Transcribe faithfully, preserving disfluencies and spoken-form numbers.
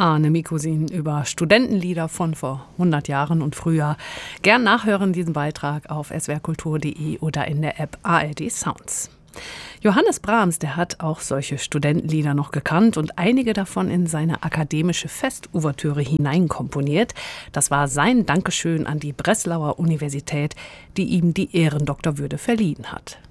Arne Mikusin über Studentenlieder von vor hundert Jahren und früher. Gern nachhören diesen Beitrag auf s w r kultur punkt d e oder in der App A R D Sounds. Johannes Brahms, der hat auch solche Studentenlieder noch gekannt und einige davon in seine akademische Festouvertüre hineinkomponiert. Das war sein Dankeschön an die Breslauer Universität, die ihm die Ehrendoktorwürde verliehen hat.